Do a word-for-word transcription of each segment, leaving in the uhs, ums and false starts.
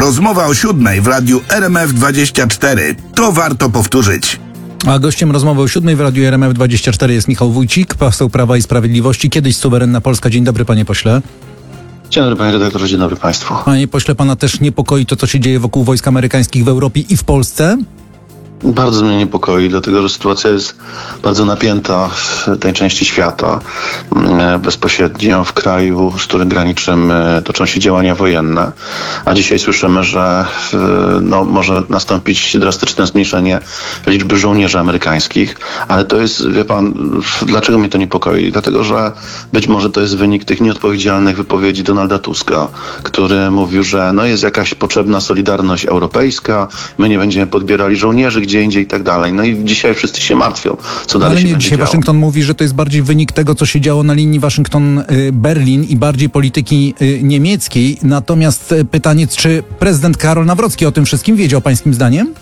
Rozmowa o siódmej w radiu R M F dwadzieścia cztery. To warto powtórzyć. A gościem rozmowy o siódmej w radiu R M F dwadzieścia cztery jest Michał Wójcik, poseł Prawa i Sprawiedliwości, kiedyś suwerenna Polska. Dzień dobry, panie pośle. Dzień dobry, panie redaktorze, dzień dobry państwu. Panie pośle, pana też niepokoi to, co się dzieje wokół wojsk amerykańskich w Europie i w Polsce? Bardzo mnie niepokoi, dlatego że sytuacja jest bardzo napięta w tej części świata. Bezpośrednio w kraju, z którym graniczymy, toczą się działania wojenne. A dzisiaj słyszymy, że no, może nastąpić drastyczne zmniejszenie liczby żołnierzy amerykańskich. Ale to jest, wie pan, dlaczego mnie to niepokoi? Dlatego, że być może to jest wynik tych nieodpowiedzialnych wypowiedzi Donalda Tuska, który mówił, że no, jest jakaś potrzebna solidarność europejska, my nie będziemy podbierali żołnierzy gdzie indziej i tak dalej. No i dzisiaj wszyscy się martwią, co dalej Ale się nie, będzie dzisiaj działo. Waszyngton mówi, że to jest bardziej wynik tego, co się działo na linii Waszyngton-Berlin i bardziej polityki niemieckiej. Natomiast pytanie, czy prezydent Karol Nawrocki o tym wszystkim wiedział, pańskim zdaniem?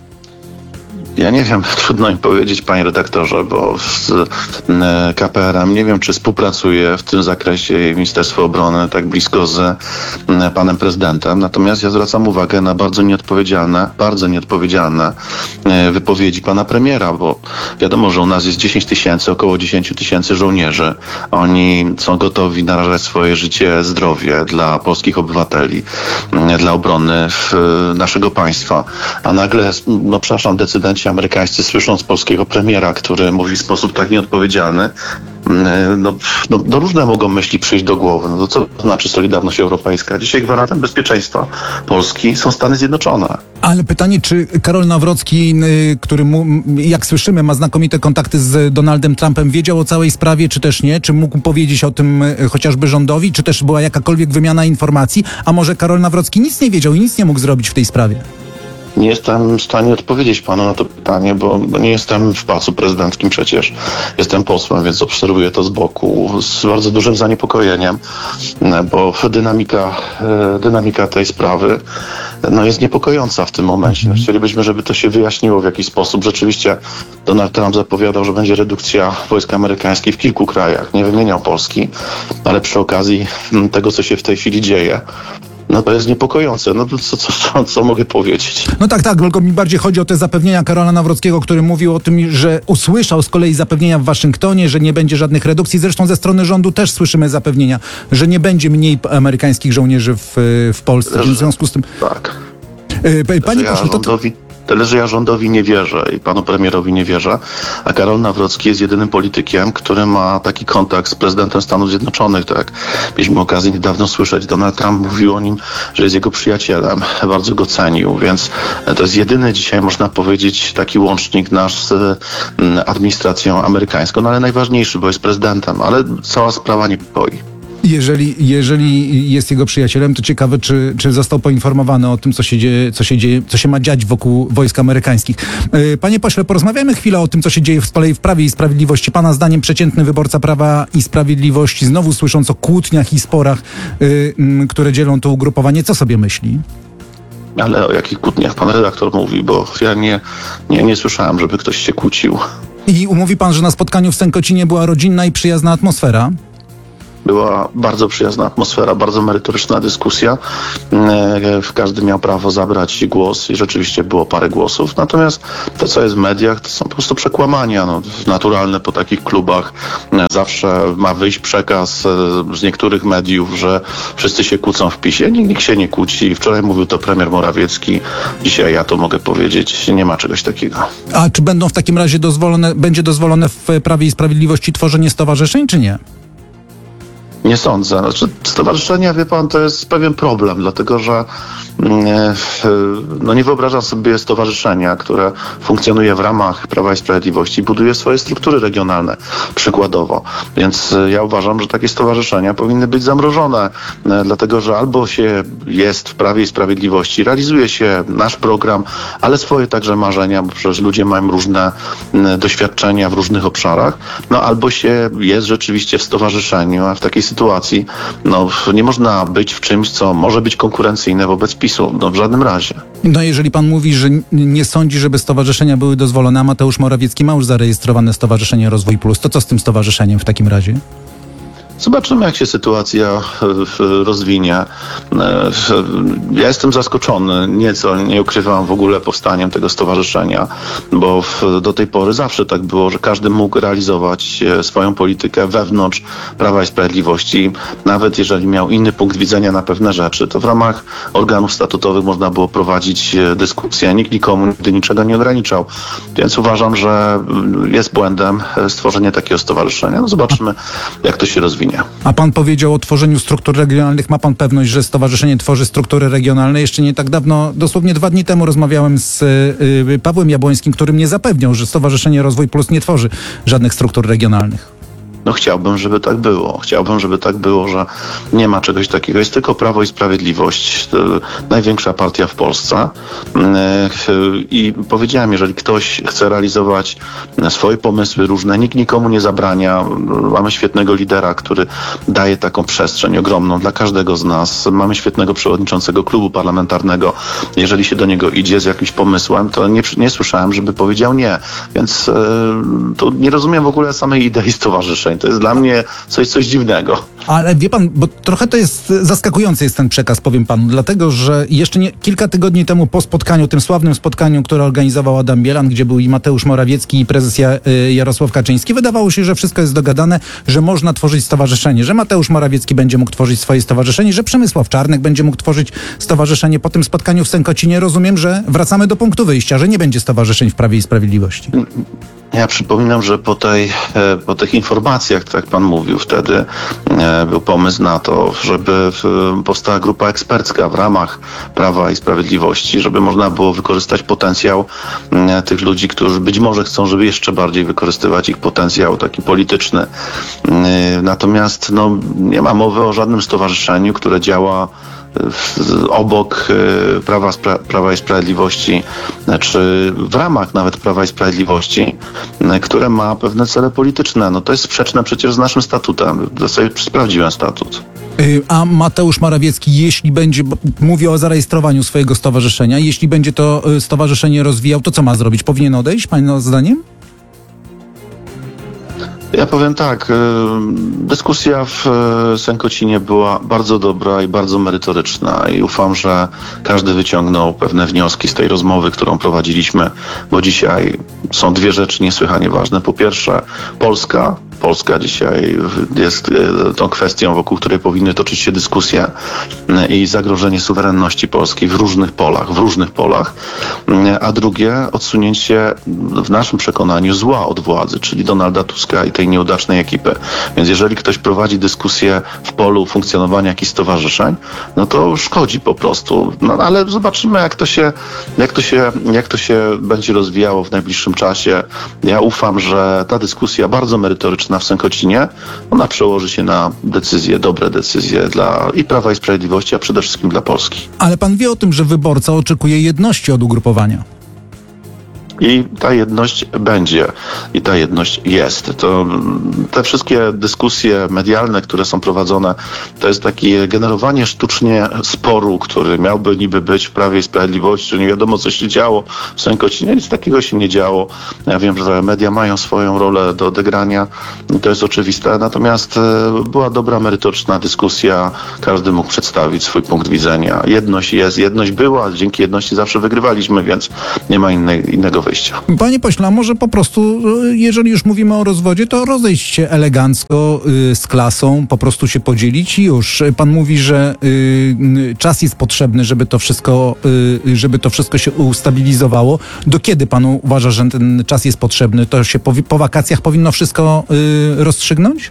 Ja nie wiem, trudno mi powiedzieć, panie redaktorze, bo z K P R M nie wiem, czy współpracuje w tym zakresie Ministerstwo Obrony tak blisko z panem prezydentem. Natomiast ja zwracam uwagę na bardzo nieodpowiedzialne, bardzo nieodpowiedzialne wypowiedzi pana premiera, bo wiadomo, że u nas jest dziesięć tysięcy, około dziesięć tysięcy żołnierzy. Oni są gotowi narażać swoje życie, zdrowie dla polskich obywateli, dla obrony naszego państwa. A nagle, no przepraszam, decydenci amerykańscy, słysząc polskiego premiera, który mówi w sposób tak nieodpowiedzialny, no, no, no różne mogą myśli przyjść do głowy. No to co to znaczy solidarność europejska? Dzisiaj gwarantem bezpieczeństwa Polski są Stany Zjednoczone. Ale pytanie, czy Karol Nawrocki, który, mu, jak słyszymy, ma znakomite kontakty z Donaldem Trumpem, wiedział o całej sprawie, czy też nie? Czy mógł powiedzieć o tym chociażby rządowi? Czy też była jakakolwiek wymiana informacji? A może Karol Nawrocki nic nie wiedział i nic nie mógł zrobić w tej sprawie? Nie jestem w stanie odpowiedzieć panu na to pytanie, bo, bo nie jestem w pałacu prezydenckim przecież. Jestem posłem, więc obserwuję to z boku z bardzo dużym zaniepokojeniem, bo dynamika, dynamika tej sprawy no, jest niepokojąca w tym momencie. No, chcielibyśmy, żeby to się wyjaśniło w jakiś sposób. Rzeczywiście Donald Trump zapowiadał, że będzie redukcja wojsk amerykańskich w kilku krajach. Nie wymieniał Polski, ale przy okazji tego, co się w tej chwili dzieje, no to jest niepokojące. No to co, co, co, co mogę powiedzieć? No tak, tak, tylko mi bardziej chodzi o te zapewnienia Karola Nawrockiego, który mówił o tym, że usłyszał z kolei zapewnienia w Waszyngtonie, że nie będzie żadnych redukcji. Zresztą ze strony rządu też słyszymy zapewnienia, że nie będzie mniej amerykańskich żołnierzy w, w Polsce. W związku z tym... Tak. Yy, Panie ja pośle, to... rządowi... Tyle, że ja rządowi nie wierzę i panu premierowi nie wierzę, a Karol Nawrocki jest jedynym politykiem, który ma taki kontakt z prezydentem Stanów Zjednoczonych. Tak, mieliśmy okazję niedawno słyszeć, Donald Trump mówił o nim, że jest jego przyjacielem, bardzo go cenił, więc to jest jedyny dzisiaj, można powiedzieć, taki łącznik nasz z administracją amerykańską, no ale najważniejszy, bo jest prezydentem, ale cała sprawa niepokoi. Jeżeli, jeżeli jest jego przyjacielem, to ciekawe, czy, czy został poinformowany o tym, co się dzieje, co się dzieje, co się ma dziać wokół wojsk amerykańskich. Panie pośle, porozmawiajmy chwilę o tym, co się dzieje w, w Prawie i Sprawiedliwości. Pana zdaniem przeciętny wyborca Prawa i Sprawiedliwości, znowu słysząc o kłótniach i sporach, yy, yy, które dzielą to ugrupowanie, co sobie myśli? Ale o jakich kłótniach pan redaktor mówi, bo ja nie, nie, nie słyszałem, żeby ktoś się kłócił. I mówi pan, że na spotkaniu w Sękocinie była rodzinna i przyjazna atmosfera? Była bardzo przyjazna atmosfera, bardzo merytoryczna dyskusja. Każdy miał prawo zabrać głos i rzeczywiście było parę głosów. Natomiast to, co jest w mediach, to są po prostu przekłamania. No, naturalne po takich klubach zawsze ma wyjść przekaz z niektórych mediów, że wszyscy się kłócą w PiSie. Nikt się nie kłóci. Wczoraj mówił to premier Morawiecki. Dzisiaj ja to mogę powiedzieć. Nie ma czegoś takiego. A czy będą w takim razie dozwolone, będzie dozwolone w Prawie i Sprawiedliwości tworzenie stowarzyszeń, czy nie? Nie sądzę. Znaczy, stowarzyszenia, wie pan, to jest pewien problem, dlatego że no nie wyobrażam sobie stowarzyszenia, które funkcjonuje w ramach Prawa i Sprawiedliwości, buduje swoje struktury regionalne, przykładowo. Więc ja uważam, że takie stowarzyszenia powinny być zamrożone, dlatego że albo się jest w Prawie i Sprawiedliwości, realizuje się nasz program, ale swoje także marzenia, bo przecież ludzie mają różne doświadczenia w różnych obszarach, no albo się jest rzeczywiście w stowarzyszeniu, a w takiej sytuacji no, nie można być w czymś, co może być konkurencyjne wobec PiSu. No w żadnym razie. No jeżeli pan mówi, że nie sądzi, żeby stowarzyszenia były dozwolone, a Mateusz Morawiecki ma już zarejestrowane Stowarzyszenie Rozwój Plus, to co z tym stowarzyszeniem w takim razie? Zobaczymy, jak się sytuacja e, rozwinie. E, Ja jestem zaskoczony nieco, nie ukrywam, w ogóle powstaniem tego stowarzyszenia, bo w, do tej pory zawsze tak było, że każdy mógł realizować e, swoją politykę wewnątrz Prawa i Sprawiedliwości. Nawet jeżeli miał inny punkt widzenia na pewne rzeczy, to w ramach organów statutowych można było prowadzić e, dyskusję. Nikt nikomu nigdy niczego nie ograniczał. Więc uważam, że jest błędem e, stworzenie takiego stowarzyszenia. No zobaczymy, jak to się rozwinie. A pan powiedział o tworzeniu struktur regionalnych. Ma pan pewność, że stowarzyszenie tworzy struktury regionalne? Jeszcze nie tak dawno, dosłownie dwa dni temu rozmawiałem z y, Pawłem Jabłońskim, który mnie zapewniał, że Stowarzyszenie Rozwój Plus nie tworzy żadnych struktur regionalnych. No chciałbym, żeby tak było. Chciałbym, żeby tak było, że nie ma czegoś takiego. Jest tylko Prawo i Sprawiedliwość, największa partia w Polsce. I powiedziałem, jeżeli ktoś chce realizować swoje pomysły różne, nikt nikomu nie zabrania. Mamy świetnego lidera, który daje taką przestrzeń ogromną dla każdego z nas. Mamy świetnego przewodniczącego klubu parlamentarnego. Jeżeli się do niego idzie z jakimś pomysłem, to nie, nie słyszałem, żeby powiedział nie. Więc to nie rozumiem w ogóle samej idei stowarzyszeń. To jest dla mnie coś, coś dziwnego. Ale wie pan, bo trochę to jest zaskakujący jest ten przekaz, powiem panu, dlatego, że jeszcze nie, kilka tygodni temu po spotkaniu, tym sławnym spotkaniu, które organizował Adam Bielan, gdzie był i Mateusz Morawiecki, i prezes ja, y, Jarosław Kaczyński, wydawało się, że wszystko jest dogadane, że można tworzyć stowarzyszenie, że Mateusz Morawiecki będzie mógł tworzyć swoje stowarzyszenie, że Przemysław Czarnek będzie mógł tworzyć stowarzyszenie. Po tym spotkaniu w Sękocinie rozumiem, że wracamy do punktu wyjścia, że nie będzie stowarzyszeń w Prawie i Sprawiedliwości. Ja przypominam, że po, tej, po tych informacjach, tak jak pan mówił wtedy, był pomysł na to, żeby powstała grupa ekspercka w ramach Prawa i Sprawiedliwości, żeby można było wykorzystać potencjał tych ludzi, którzy być może chcą, żeby jeszcze bardziej wykorzystywać ich potencjał taki polityczny. Natomiast no, nie ma mowy o żadnym stowarzyszeniu, które działa obok Prawa, Prawa i Sprawiedliwości, czy w ramach nawet Prawa i Sprawiedliwości, które ma pewne cele polityczne. No to jest sprzeczne przecież z naszym statutem. Ja sobie sprawdziłem statut. A Mateusz Morawiecki, jeśli będzie, mówię o zarejestrowaniu swojego stowarzyszenia, jeśli będzie to stowarzyszenie rozwijał, to co ma zrobić? Powinien odejść, pana zdaniem? Ja powiem tak, dyskusja w Sękocinie była bardzo dobra i bardzo merytoryczna i ufam, że każdy wyciągnął pewne wnioski z tej rozmowy, którą prowadziliśmy, bo dzisiaj są dwie rzeczy niesłychanie ważne. Po pierwsze, Polska. Polska dzisiaj jest tą kwestią, wokół której powinny toczyć się dyskusje i zagrożenie suwerenności Polski w różnych polach, w różnych polach. A drugie, odsunięcie w naszym przekonaniu zła od władzy, czyli Donalda Tuska i tej nieudacznej ekipy. Więc jeżeli ktoś prowadzi dyskusję w polu funkcjonowania jakichś stowarzyszeń, no to szkodzi po prostu. No ale zobaczymy, jak to się, jak to się, jak to się będzie rozwijało w najbliższym czasie. Ja ufam, że ta dyskusja bardzo merytoryczna w Sękocinie, ona przełoży się na decyzje, dobre decyzje dla i Prawa i Sprawiedliwości, a przede wszystkim dla Polski. Ale pan wie o tym, że wyborca oczekuje jedności od ugrupowania. I ta jedność będzie. I ta jedność jest. To, te wszystkie dyskusje medialne, które są prowadzone, to jest takie generowanie sztucznie sporu, który miałby niby być w Prawie i Sprawiedliwości, że nie wiadomo, co się działo w Sękocinie. Nic takiego się nie działo. Ja wiem, że media mają swoją rolę do odegrania i to jest oczywiste. Natomiast była dobra, merytoryczna dyskusja. Każdy mógł przedstawić swój punkt widzenia. Jedność jest, jedność była. Dzięki jedności zawsze wygrywaliśmy, więc nie ma innej, innego wyjścia. Panie pośle, a może po prostu, jeżeli już mówimy o rozwodzie, to rozejść się elegancko, y, z klasą, po prostu się podzielić i już. Pan mówi, że y, czas jest potrzebny, żeby to wszystko, y, żeby to wszystko się ustabilizowało. Do kiedy pan uważa, że ten czas jest potrzebny? To się po, po wakacjach powinno wszystko y, rozstrzygnąć?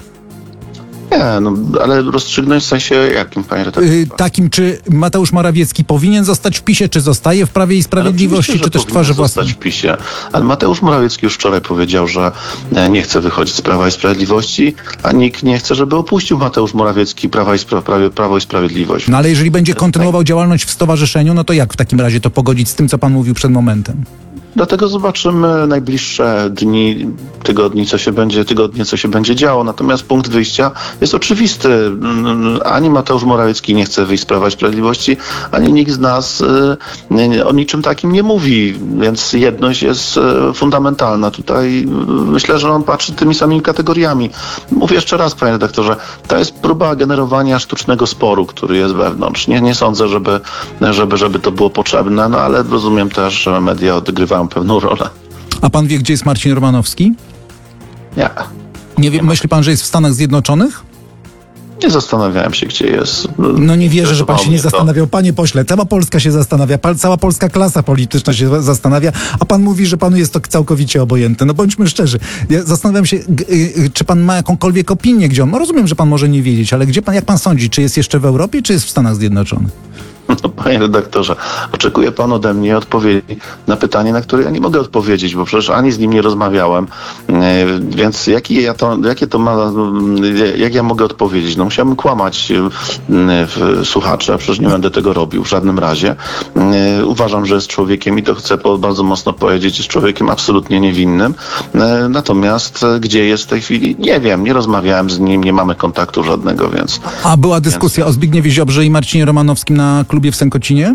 Nie, no, ale rozstrzygnąć w sensie jakim, panie redaktorze? Yy, takim, czy Mateusz Morawiecki powinien zostać w PiSie, czy zostaje w Prawie i Sprawiedliwości, czy też tworzy własny? Zostać w PiSie. Ale Mateusz Morawiecki już wczoraj powiedział, że nie chce wychodzić z Prawa i Sprawiedliwości, a nikt nie chce, żeby opuścił Mateusz Morawiecki Prawa i Spra- Prawie, Prawo i Sprawiedliwość. No ale jeżeli będzie kontynuował działalność w stowarzyszeniu, no to jak w takim razie to pogodzić z tym, co pan mówił przed momentem? Dlatego zobaczymy najbliższe dni, tygodni, co się będzie, tygodnie, co się będzie działo. Natomiast punkt wyjścia jest oczywisty. Ani Mateusz Morawiecki nie chce wyjść z Prawa i Sprawiedliwości, ani nikt z nas y, o niczym takim nie mówi. Więc jedność jest y, fundamentalna. Tutaj y, myślę, że on patrzy tymi samymi kategoriami. Mówię jeszcze raz, panie redaktorze, to jest próba generowania sztucznego sporu, który jest wewnątrz. Nie, nie sądzę, żeby, żeby, żeby to było potrzebne, no ale rozumiem też, że media odgrywają pewną rolę. A pan wie, gdzie jest Marcin Romanowski? Nie. Nie wie, myśli pan, że jest w Stanach Zjednoczonych? Nie zastanawiałem się, gdzie jest. No nie wierzę, że pan się nie mnie to- zastanawiał. Panie pośle, cała Polska się zastanawia, pa- cała polska klasa polityczna się zastanawia, a pan mówi, że panu jest to całkowicie obojętne. No bądźmy szczerzy. Ja zastanawiam się, g- y- czy pan ma jakąkolwiek opinię, gdzie on... No rozumiem, że pan może nie wiedzieć, ale gdzie pan, jak pan sądzi, czy jest jeszcze w Europie, czy jest w Stanach Zjednoczonych? No, panie redaktorze, oczekuje pan ode mnie odpowiedzi na pytanie, na które ja nie mogę odpowiedzieć, bo przecież ani z nim nie rozmawiałem, e, więc jaki ja to, jakie to ma, e, jak ja mogę odpowiedzieć? No musiałbym kłamać e, w słuchacze, przecież nie będę tego robił w żadnym razie. E, uważam, że jest człowiekiem i to chcę po, bardzo mocno powiedzieć, jest człowiekiem absolutnie niewinnym. E, natomiast e, gdzie jest w tej chwili? Nie wiem, nie rozmawiałem z nim, nie mamy kontaktu żadnego, więc... A była dyskusja o Zbigniewie Ziobrze i Marcinie Romanowskim na klubie w Sękocinie?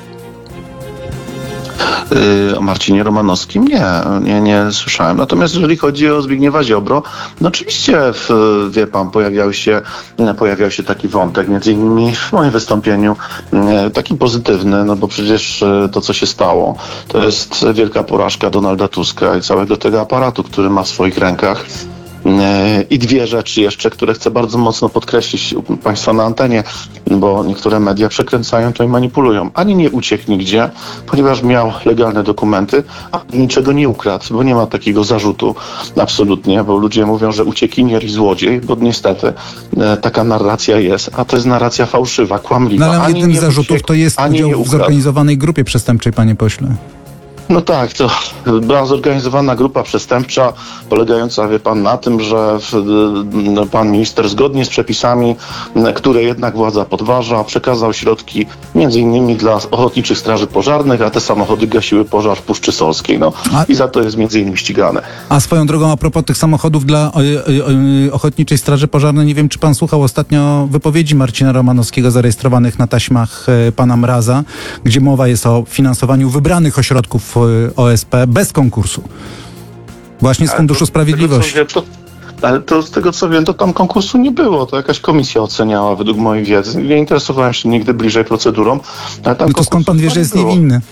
Yy, o Marcinie Romanowskim nie, nie, nie słyszałem. Natomiast jeżeli chodzi o Zbigniewa Ziobro, no oczywiście, w, wie pan, pojawiał się, pojawiał się taki wątek, między innymi w moim wystąpieniu, yy, taki pozytywny, no bo przecież yy, to, co się stało, to jest wielka porażka Donalda Tuska i całego tego aparatu, który ma w swoich rękach. I dwie rzeczy jeszcze, które chcę bardzo mocno podkreślić u państwa na antenie, bo niektóre media przekręcają to i manipulują. Ani nie uciekł nigdzie, ponieważ miał legalne dokumenty, a niczego nie ukradł, bo nie ma takiego zarzutu absolutnie, bo ludzie mówią, że uciekinier i złodziej, bo niestety e, taka narracja jest, a to jest narracja fałszywa, kłamliwa. No ale Ani jednym nie z zarzutów uciekł, to jest ani nie udział w ukradł. zorganizowanej grupie przestępczej, panie pośle. No tak, to była zorganizowana grupa przestępcza polegająca, wie pan, na tym, że w, pan minister zgodnie z przepisami, które jednak władza podważa, przekazał środki między innymi dla ochotniczych straży pożarnych, a te samochody gasiły pożar w Puszczy Solskiej. No A- i za to jest między innymi ścigane. A swoją drogą, a propos tych samochodów dla o, o, o, Ochotniczej Straży Pożarnej, nie wiem, czy pan słuchał ostatnio wypowiedzi Marcina Romanowskiego zarejestrowanych na taśmach e, pana Mraza, gdzie mowa jest o finansowaniu wybranych ośrodków e, O S P bez konkursu. Właśnie z Ale Funduszu to- Sprawiedliwości. z tego, co wiem, to, ale to z tego co wiem, to tam konkursu nie było. To jakaś komisja oceniała według mojej wiedzy. Nie interesowałem się nigdy bliżej procedurą. Ale tam No to skąd pan konkursu wie, że jest nie było. niewinny?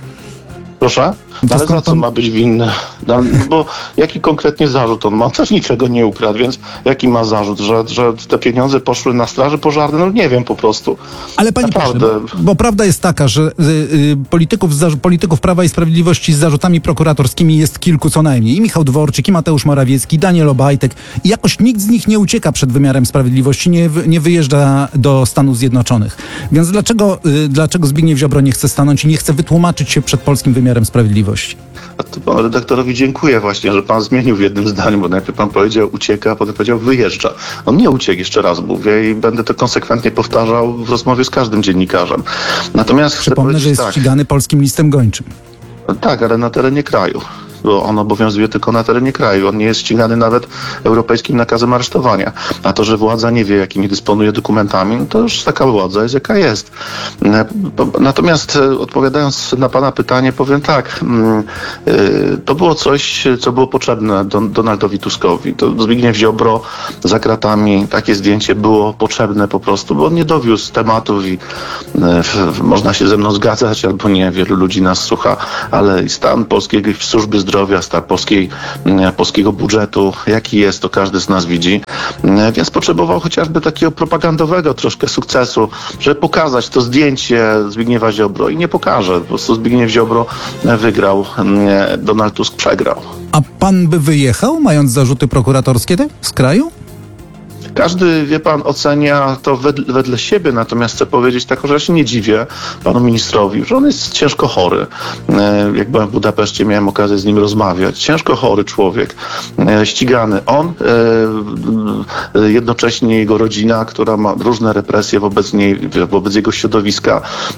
Proszę? No to Ale za skąd co pan- ma być winny? No, bo jaki konkretnie zarzut on ma? On też niczego nie ukradł, więc jaki ma zarzut? Że, że te pieniądze poszły na straży pożarne? No nie wiem po prostu. Ale panie pośle, Naprawdę. bo, bo prawda jest taka, że y, y, polityków, z zarzu- polityków Prawa i Sprawiedliwości z zarzutami prokuratorskimi jest kilku co najmniej. I Michał Dworczyk, i Mateusz Morawiecki, i Daniel Obajtek. I jakoś nikt z nich nie ucieka przed wymiarem sprawiedliwości, nie, wy- nie wyjeżdża do Stanów Zjednoczonych. Więc dlaczego, y, dlaczego Zbigniew Ziobro nie chce stanąć i nie chce wytłumaczyć się przed polskim wymiarem sprawiedliwości? A to panu redaktorowi dziękuję właśnie, że pan zmienił w jednym zdaniu, bo najpierw pan powiedział ucieka, a potem powiedział wyjeżdża. On nie uciekł, jeszcze raz mówię, i będę to konsekwentnie powtarzał w rozmowie z każdym dziennikarzem. Natomiast chcę Przypomnę, że powiedzieć jest tak, ścigany polskim listem gończym. tak, ale na terenie kraju. Bo on obowiązuje tylko na terenie kraju. On nie jest ścigany nawet europejskim nakazem aresztowania. A to, że władza nie wie, jakimi dysponuje dokumentami, no to już taka władza jest, jaka jest. E, po- Natomiast e, odpowiadając na pana pytanie, powiem tak. mm, e, To było coś, co było potrzebne Don- Donaldowi Tuskowi. To Zbigniew Ziobro za kratami, takie zdjęcie było potrzebne po prostu, bo on nie dowiózł tematów i e, f- f- można się ze mną zgadzać albo nie. Wielu ludzi nas słucha, ale stan polskiej służby zdrowia, stan polskiej, mm, polskiego budżetu, jaki jest, to każdy z nas widzi. Mm, Więc potrzebował chociażby takiego propagandowego troszkę sukcesu, żeby pokazać to zdjęcie Zbigniewa Ziobro i nie pokaże. Po prostu Zbigniew Ziobro e, wygrał, mm, Donald Tusk przegrał. A pan by wyjechał, mając zarzuty prokuratorskie te, z kraju? Każdy, wie pan, ocenia to wedle, wedle siebie, natomiast chcę powiedzieć tak, że ja się nie dziwię panu ministrowi, że on jest ciężko chory. Jak byłem w Budapeszcie, miałem okazję z nim rozmawiać. Ciężko chory człowiek, ścigany on, jednocześnie jego rodzina, która ma różne represje wobec niej, wobec jego środowiska.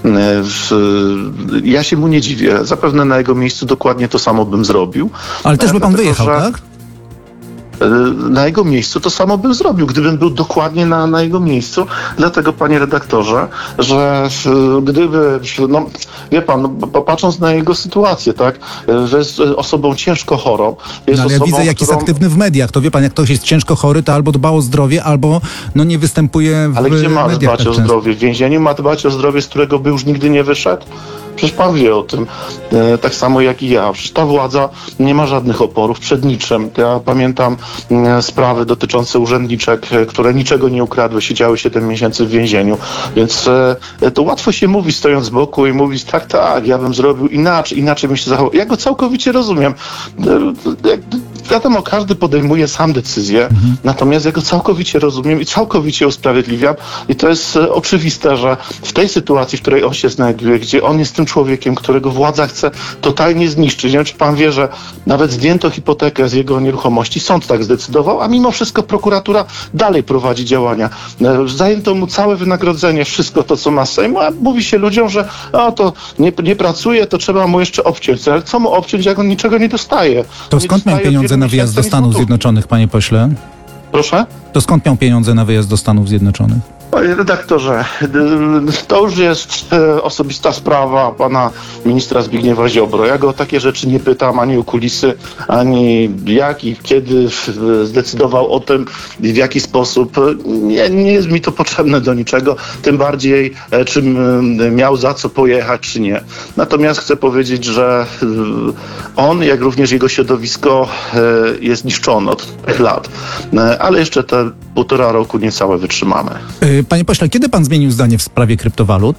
Ja się mu nie dziwię. Zapewne na jego miejscu dokładnie to samo bym zrobił. Ale też by pan Dlatego, wyjechał, że... tak? Na jego miejscu to samo bym zrobił, gdybym był dokładnie na, na jego miejscu. Dlatego, panie redaktorze, że gdyby, no wie pan, no, patrząc na jego sytuację, tak, że jest osobą ciężko chorą. Jest No, ale ja osobą, widzę, jak jest którą... aktywny w mediach. To wie pan, jak ktoś jest ciężko chory, to albo dba o zdrowie, albo no nie występuje w Ale gdzie ma mediach dbać tak o często. zdrowie? W więzieniu ma dbać o zdrowie, z którego by już nigdy nie wyszedł? Przecież pan wie o tym, e, tak samo jak i ja. Przecież ta władza nie ma żadnych oporów przed niczym. Ja pamiętam e, sprawy dotyczące urzędniczek, e, które niczego nie ukradły, siedziały siedem miesięcy w więzieniu. Więc e, to łatwo się mówi, stojąc z boku i mówić, tak, tak, ja bym zrobił inaczej, inaczej bym się zachował. Ja go całkowicie rozumiem. E, e, Wiadomo, każdy podejmuje sam decyzję, mhm. natomiast ja go całkowicie rozumiem i całkowicie usprawiedliwiam. I to jest e, oczywiste, że w tej sytuacji, w której on się znajduje, gdzie on jest tym człowiekiem, którego władza chce totalnie zniszczyć. Nie wiem, czy pan wie, że nawet zdjęto hipotekę z jego nieruchomości, sąd tak zdecydował, a mimo wszystko prokuratura dalej prowadzi działania. E, zajęto mu całe wynagrodzenie, wszystko to, co ma Sejm, a mówi się ludziom, że o, to nie, nie pracuje, to trzeba mu jeszcze obciąć. Ale co mu obciąć, jak on niczego nie dostaje? To nie skąd miał dostaje pieniądze na wyjazd do Stanów Zjednoczonych, panie pośle? Proszę? To skąd miał pieniądze na wyjazd do Stanów Zjednoczonych? Panie redaktorze, to już jest e, osobista sprawa pana ministra Zbigniewa Ziobro. Ja go o takie rzeczy nie pytam, ani o kulisy, ani jak i kiedy zdecydował o tym i w jaki sposób. Nie, nie jest mi to potrzebne do niczego, tym bardziej e, czym e, miał za co pojechać, czy nie. Natomiast chcę powiedzieć, że e, on, jak również jego środowisko e, jest niszczone od tych lat. E, ale jeszcze te półtora roku niecałe wytrzymamy. Panie pośle, kiedy pan zmienił zdanie w sprawie kryptowalut?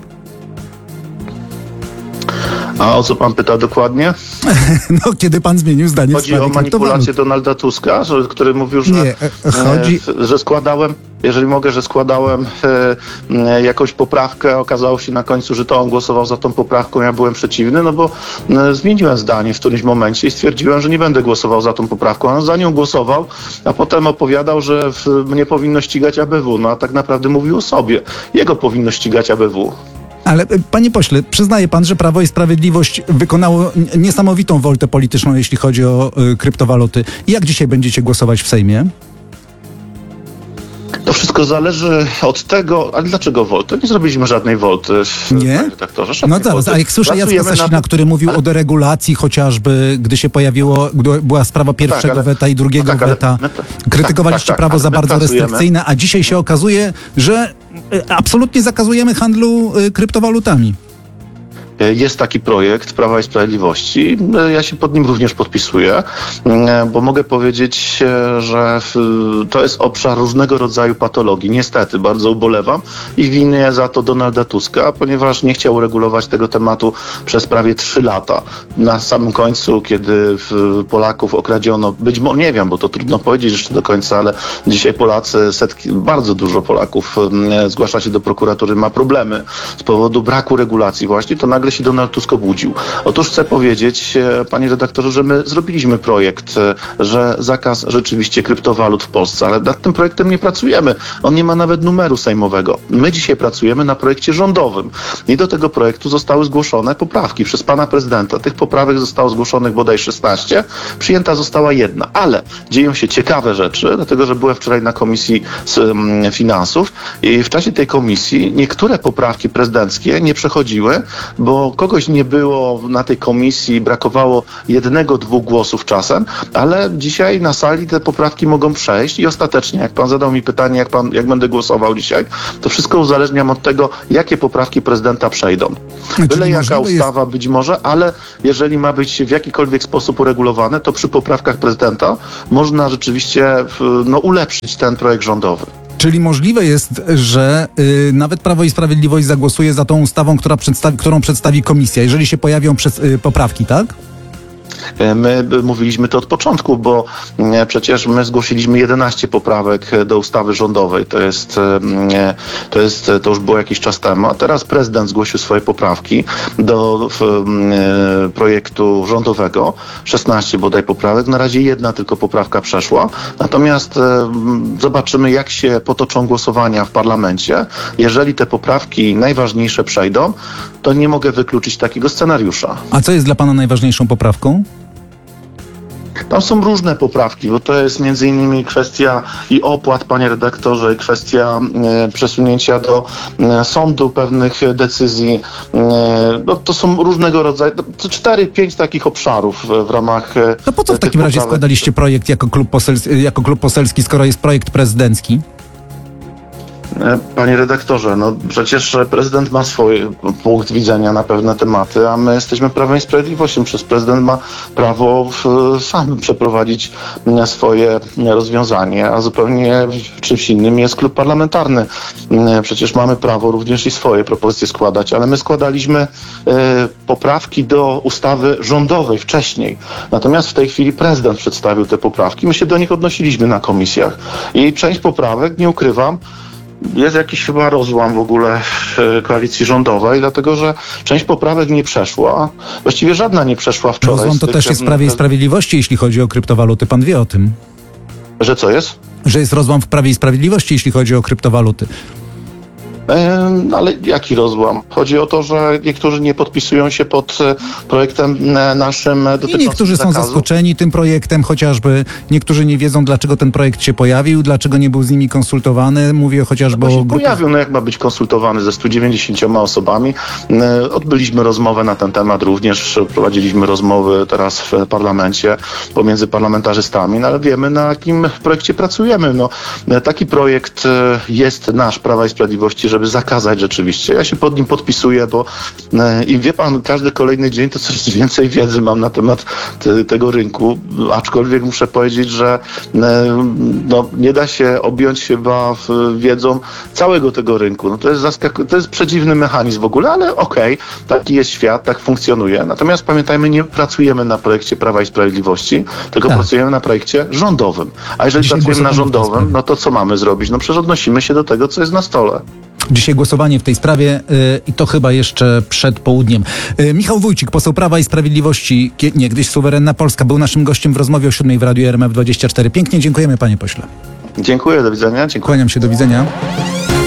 A o co pan pyta dokładnie? No, kiedy pan zmienił zdanie Chodzi w sprawie o manipulację kryptowalut? Donalda Tuska, że, który mówił, że, Nie, chodzi... e, że składałem, jeżeli mogę, że składałem e, e, jakąś poprawkę, okazało się na końcu, że to on głosował za tą poprawką, ja byłem przeciwny, no bo e, zmieniłem zdanie w którymś momencie i stwierdziłem, że nie będę głosował za tą poprawką. On za nią głosował, a potem opowiadał, że w, mnie powinno ścigać A B W, no a tak naprawdę mówił o sobie. Jego powinno ścigać A B W. Ale panie pośle, przyznaje pan, że Prawo i Sprawiedliwość wykonało niesamowitą woltę polityczną, jeśli chodzi o y, kryptowaluty. Jak dzisiaj będziecie głosować w Sejmie? To wszystko zależy od tego, ale dlaczego wolty? Nie zrobiliśmy żadnej wolty. Nie? Tak, to, no zaraz, a jak słyszę Jacka Sasina, na... który mówił ale... o deregulacji chociażby, gdy się pojawiło, gdy była sprawa pierwszego no tak, ale... weta i drugiego no tak, weta, my... krytykowaliście tak, tak, prawo tak, za bardzo pracujemy. restrykcyjne, a dzisiaj się okazuje, że absolutnie zakazujemy handlu y, kryptowalutami. Jest taki projekt Prawa i Sprawiedliwości. Ja się pod nim również podpisuję, bo mogę powiedzieć, że to jest obszar różnego rodzaju patologii. Niestety, bardzo ubolewam i winię za to Donalda Tuska, ponieważ nie chciał uregulować tego tematu przez prawie trzy lata. Na samym końcu, kiedy Polaków okradziono, być może, nie wiem, bo to trudno powiedzieć jeszcze do końca, ale dzisiaj Polacy, setki, bardzo dużo Polaków zgłasza się do prokuratury, ma problemy z powodu braku regulacji właśnie, to nagle się Donald Tusk obudził. Otóż chcę powiedzieć, panie redaktorze, że my zrobiliśmy projekt, że zakaz rzeczywiście kryptowalut w Polsce, ale nad tym projektem nie pracujemy. On nie ma nawet numeru sejmowego. My dzisiaj pracujemy na projekcie rządowym i do tego projektu zostały zgłoszone poprawki przez pana prezydenta. Tych poprawek zostało zgłoszonych bodaj szesnaście, przyjęta została jedna, ale dzieją się ciekawe rzeczy, dlatego że byłem wczoraj na Komisji Finansów i w czasie tej komisji niektóre poprawki prezydenckie nie przechodziły, bo kogoś nie było na tej komisji, brakowało jednego, dwóch głosów czasem, ale dzisiaj na sali te poprawki mogą przejść i ostatecznie, jak pan zadał mi pytanie, jak, pan, jak będę głosował dzisiaj, to wszystko uzależniam od tego, jakie poprawki prezydenta przejdą. Byle jaka ustawa jest... być może, ale jeżeli ma być w jakikolwiek sposób uregulowane, to przy poprawkach prezydenta można rzeczywiście no, ulepszyć ten projekt rządowy. Czyli możliwe jest, że y, nawet Prawo i Sprawiedliwość zagłosuje za tą ustawą, która przedstawi, którą przedstawi komisja, jeżeli się pojawią przez, y, poprawki, tak? My mówiliśmy to od początku, bo przecież my zgłosiliśmy jedenaście poprawek do ustawy rządowej. To jest, to jest, to już było jakiś czas temu, a teraz prezydent zgłosił swoje poprawki do projektu rządowego. szesnaście bodaj poprawek. Na razie jedna tylko poprawka przeszła. Natomiast zobaczymy, jak się potoczą głosowania w parlamencie. Jeżeli te poprawki najważniejsze przejdą, to nie mogę wykluczyć takiego scenariusza. A co jest dla pana najważniejszą poprawką? Tam są różne poprawki, bo to jest między innymi kwestia i opłat, panie redaktorze, i kwestia e, przesunięcia do e, sądu pewnych decyzji. E, no, to są różnego rodzaju, to cztery, pięć takich obszarów w, w ramach... E, To po co w takim razie poprawek składaliście projekt jako klub, poselski, jako klub poselski, skoro jest projekt prezydencki? Panie redaktorze, no przecież prezydent ma swój punkt widzenia na pewne tematy, a my jesteśmy Prawem i Sprawiedliwością. Przecież prezydent ma prawo w, sam przeprowadzić swoje rozwiązanie, a zupełnie czymś innym jest klub parlamentarny. Przecież mamy prawo również i swoje propozycje składać, ale my składaliśmy e, poprawki do ustawy rządowej wcześniej. Natomiast w tej chwili prezydent przedstawił te poprawki. My się do nich odnosiliśmy na komisjach i część poprawek, nie ukrywam, jest jakiś chyba rozłam w ogóle w koalicji rządowej, dlatego że część poprawek nie przeszła. Właściwie żadna nie przeszła wczoraj. Rozłam to też jest w Prawie i Sprawiedliwości, jeśli chodzi o kryptowaluty. Pan wie o tym. Że co jest? Że jest rozłam w Prawie i Sprawiedliwości, jeśli chodzi o kryptowaluty. E, ale jaki rozłam? Chodzi o to, że niektórzy nie podpisują się pod projektem naszym dotyczącym I niektórzy są zakazu. zaskoczeni tym projektem, chociażby niektórzy nie wiedzą, dlaczego ten projekt się pojawił, dlaczego nie był z nimi konsultowany. Mówię chociażby Bo o się grupie... pojawił, no jak ma być konsultowany ze stu dziewięćdziesięcioma osobami. E, Odbyliśmy rozmowę na ten temat również, prowadziliśmy rozmowy teraz w parlamencie pomiędzy parlamentarzystami, no ale wiemy, na jakim projekcie pracujemy. No, e, taki projekt e, jest nasz, Prawa i Sprawiedliwości, żeby zakazać rzeczywiście. Ja się pod nim podpisuję, bo e, i wie pan, każdy kolejny dzień to coraz więcej wiedzy mam na temat te, tego rynku, aczkolwiek muszę powiedzieć, że e, no, nie da się objąć chyba w, wiedzą całego tego rynku. No, to jest zaskak- to jest przedziwny mechanizm w ogóle, ale okej, okay, taki jest świat, tak funkcjonuje. Natomiast pamiętajmy, nie pracujemy na projekcie Prawa i Sprawiedliwości, tylko Tak. pracujemy na projekcie rządowym. A jeżeli Dzisiaj pracujemy na głosowamy w tej rządowym, sprawie. no to co mamy zrobić? No przecież odnosimy się do tego, co jest na stole. Dzisiaj głosowanie w tej sprawie yy, i to chyba jeszcze przed południem. Yy, Michał Wójcik, poseł Prawa i Sprawiedliwości, kie- niegdyś suwerenna Polska, był naszym gościem w rozmowie o siódmej w Radiu R M F dwadzieścia cztery. Pięknie dziękujemy, panie pośle. Dziękuję, do widzenia. Dziękuję. Kłaniam się, do widzenia.